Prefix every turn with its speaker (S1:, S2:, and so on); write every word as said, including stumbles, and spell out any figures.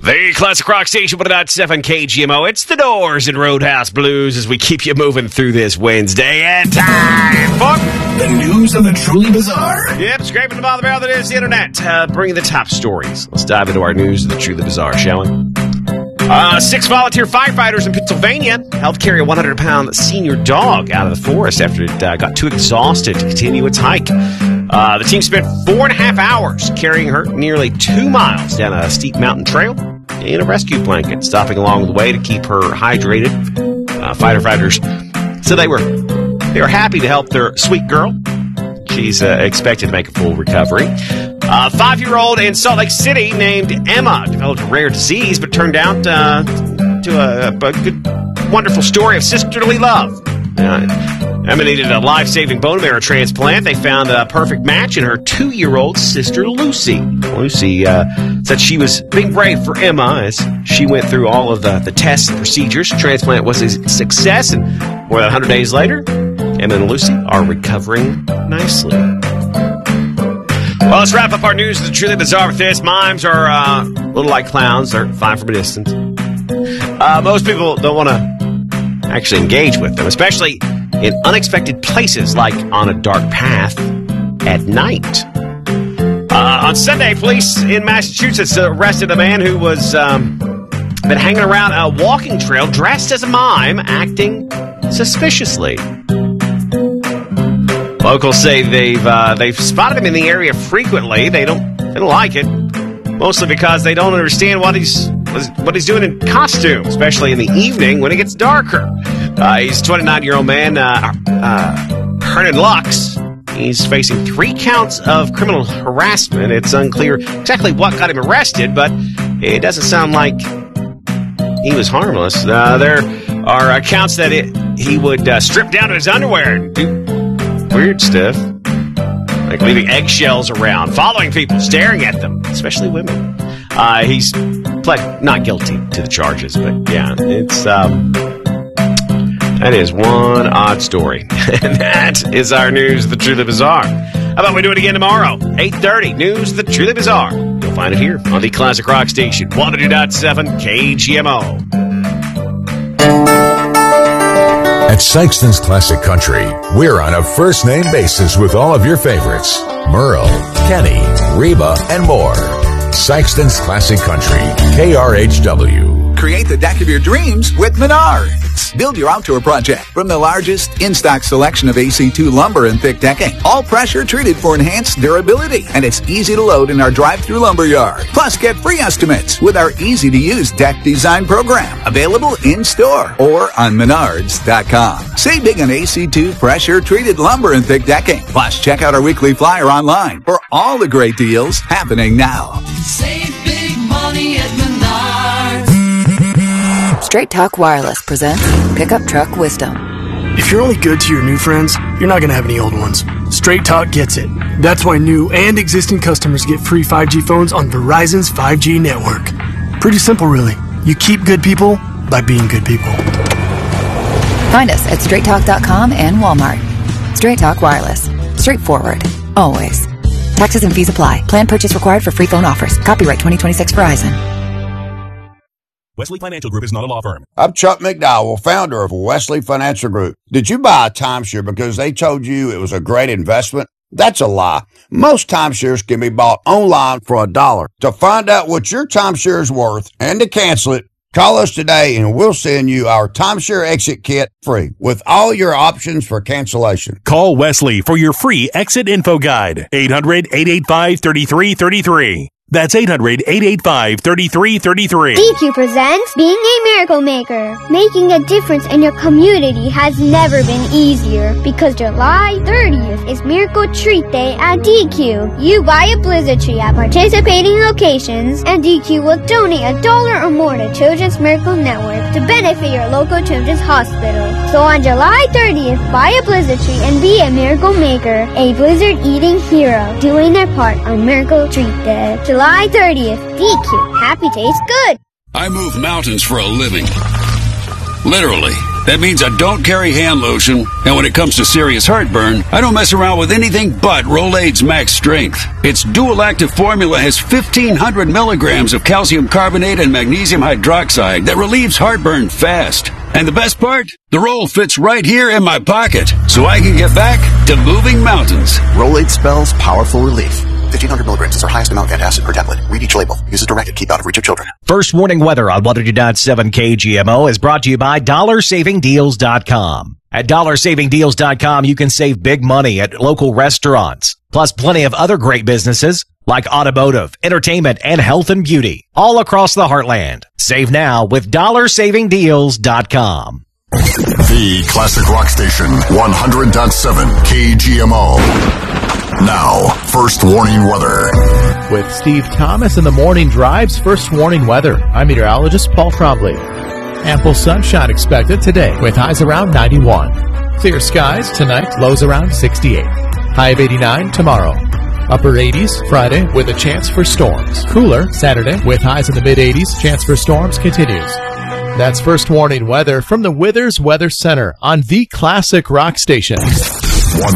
S1: The Classic Rock Station, one oh nine point seven K G M O. It's the Doors and Roadhouse Blues as we keep you moving through this Wednesday. And time for
S2: the news of the truly bizarre.
S1: Yep, scraping the bottom barrel that is the internet. Uh, bringing the top stories. Let's dive into our news of the truly bizarre, shall we? Uh, six volunteer firefighters in Pennsylvania helped carry a one hundred pound senior dog out of the forest after it uh, got too exhausted to continue its hike. Uh, the team spent four and a half hours carrying her nearly two miles down a steep mountain trail in a rescue blanket, stopping along the way to keep her hydrated. Uh, firefighters said they were they were happy to help their sweet girl. She's uh, expected to make a full recovery. A five-year-old in Salt Lake City named Emma developed a rare disease, but turned out uh, to a, a good, wonderful story of sisterly love. Uh, Emma needed a life-saving bone marrow transplant. They found a perfect match in her two-year-old sister, Lucy. Lucy uh, said she was being brave for Emma as she went through all of the, the tests and procedures. The transplant was a success, and more than one hundred days later, Emma and Lucy are recovering nicely. Well, let's wrap up our news of the truly bizarre with this. Mimes are uh, a little like clowns. They're fine from a distance. Uh, most people don't want to actually engage with them, especially in unexpected places like on a dark path at night. Uh, on Sunday, police in Massachusetts arrested a man who was um, been hanging around a walking trail dressed as a mime, acting suspiciously. Locals say they've uh, they've spotted him in the area frequently. They don't they don't like it, mostly because they don't understand what he's what he's doing in costume, especially in the evening when it gets darker. Uh, he's a twenty-nine-year-old man, uh, uh, Hernan Lux. He's facing three counts of criminal harassment. It's unclear exactly what got him arrested, but it doesn't sound like he was harmless. Uh, there are accounts that it, he would uh, strip down to his underwear and do weird stuff, like leaving eggshells around, following people, staring at them, especially women. Uh, he's pled not guilty to the charges, but yeah, it's um, that is one odd story. And that is our news of the truly bizarre. How about we do it again tomorrow, eight thirty, news of the truly bizarre. You'll find it here on the Classic Rock Station, one oh two point seven K G M O.
S3: At Sykeston's Classic Country, we're on a first-name basis with all of your favorites. Merle, Kenny, Reba, and more. Sykeston's Classic Country, K R H W.
S4: Create the deck of your dreams with Menards. Build your outdoor project from the largest in-stock selection of A C two lumber and thick decking. All pressure treated for enhanced durability. And it's easy to load in our drive-through lumber yard. Plus, get free estimates with our easy-to-use deck design program. Available in-store or on menards dot com. Save big on A C two pressure-treated lumber and thick decking. Plus, check out our weekly flyer online for all the great deals happening now.
S5: Save big money at Menards.
S6: Straight Talk Wireless presents Pickup Truck Wisdom.
S7: If you're only good to your new friends, you're not going to have any old ones. Straight Talk gets it. That's why new and existing customers get free five G phones on Verizon's five G network. Pretty simple, really. You keep good people by being good people.
S6: Find us at straight talk dot com and Walmart. Straight Talk Wireless. Straightforward. Always. Taxes and fees apply. Plan purchase required for free phone offers. Copyright twenty twenty-six Verizon.
S8: Wesley Financial Group is not a law firm.
S9: I'm Chuck McDowell, founder of Wesley Financial Group. Did you buy a timeshare because they told you it was a great investment? That's a lie. Most timeshares can be bought online for a dollar. To find out what your timeshare is worth and to cancel it, call us today and we'll send you our timeshare exit kit free with all your options for cancellation.
S8: Call Wesley for your free exit info guide. eight hundred, eight eight five, three three three three. That's eight hundred, eight eight five, three three three three.
S10: D Q presents Being a Miracle Maker. Making a difference in your community has never been easier because July thirtieth is Miracle Treat Day at D Q. You buy a blizzard tree at participating locations and D Q will donate a dollar or more to Children's Miracle Network to benefit your local children's hospital. So on July thirtieth, buy a blizzard tree and be a miracle maker, a blizzard-eating hero, doing their part on Miracle Treat Day. July thirtieth, D Q. Happy tastes good.
S11: I move mountains for a living. Literally. That means I don't carry hand lotion, and when it comes to serious heartburn, I don't mess around with anything but Rolaids Max Strength. Its dual-active formula has fifteen hundred milligrams of calcium carbonate and magnesium hydroxide that relieves heartburn fast. And the best part? The roll fits right here in my pocket, so I can get back to moving mountains.
S12: Rolaids spells powerful relief. fifteen hundred milligrams is our highest amount of antacid per tablet. Read each label. Use as directed. Keep out of reach of children.
S13: First warning weather on one oh two point seven K G M O is brought to you by dollar saving deals dot com. At dollar saving deals dot com, you can save big money at local restaurants, plus plenty of other great businesses like automotive, entertainment, and health and beauty all across the heartland. Save now with dollar saving deals dot com.
S14: The classic rock station, one hundred point seven K G M O. Now, first warning weather.
S15: With Steve Thomas in the morning drives, first warning weather. I'm meteorologist Paul Trombley. Ample sunshine expected today with highs around ninety-one. Clear skies tonight, lows around sixty-eight. High of eighty-nine tomorrow. Upper eighties Friday with a chance for storms. Cooler Saturday with highs in the mid-eighties. Chance for storms continues. That's first warning weather from the Withers Weather Center on the classic rock station.